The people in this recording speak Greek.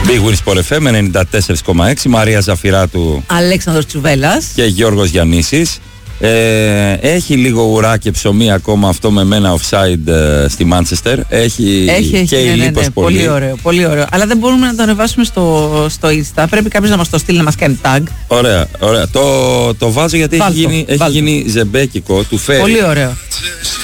Big Win Sport FM 94,6. Μαρία Ζαφυράτου, Αλέξανδρος Τσουβέλλας και Γιώργος Γιαννήσης. Έχει λίγο ουρά και ψωμί ακόμα αυτό με μένα offside στη Μάντσεστερ. Έχει και η λίπος πολύ. Πολύ ωραίο, πολύ ωραίο. Αλλά δεν μπορούμε να το ανεβάσουμε στο Insta. Πρέπει κάποιος να μας το στείλει, να μας κάνει tag. Ωραία, ωραία. Το βάζω γιατί έχει γίνει ζεμπέκικο. Του φέρει. Πολύ ωραίο.